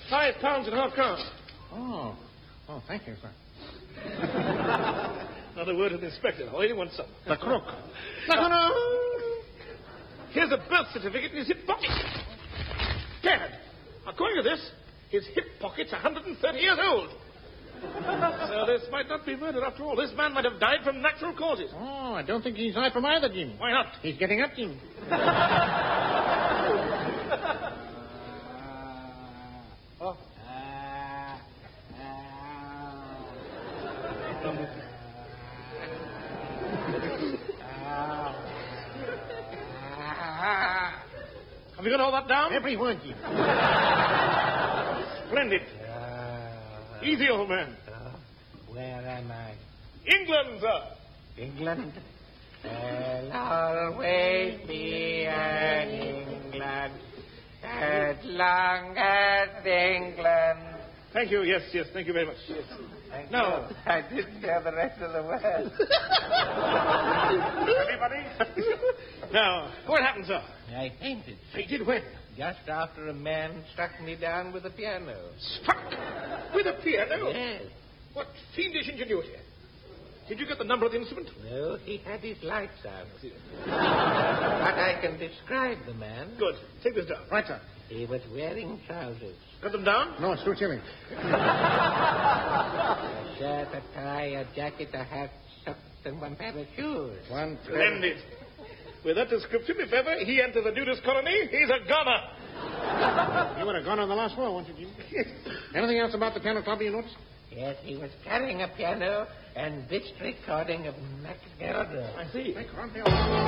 £5.5 crowns. Oh, thank you, sir. Another word with the inspector. I only want some. The crook. No. Here's a birth certificate in his hip pocket. Dad, according to this, his hip pocket's 130 years old. So this might not be murder after all. This man might have died from natural causes. Oh, I don't think he's died from either, Jimmy. Why not? He's getting up, Jimmy. Have you got all that down? Every word, Jimmy. Splendid. Easy, old man. Where am I? England, sir. England? There'll always be an England as long as England. Thank you. Yes. Thank you very much. Yes. No. I didn't hear the rest of the words. Anybody? Now, what happened, sir? I fainted. Fainted when? Just after a man struck me down with a piano. Struck with a piano? Yes. What fiendish ingenuity. Did you get the number of the instrument? No, he had his lights out. But I can describe the man. Good. Take this down. Right, sir. He was wearing trousers. Got them down? No, it's too chilly. A shirt, a tie, a jacket, a hat, socks, and one pair of shoes. One, two. Splendid. With that description, if ever he enters the nudist colony, he's a goner. You would have gone on the last floor, wouldn't you, Jimmy? Anything else about the piano club you noticed? Yes, he was carrying a piano and this recording of Max Gerda. I see. Make one piano.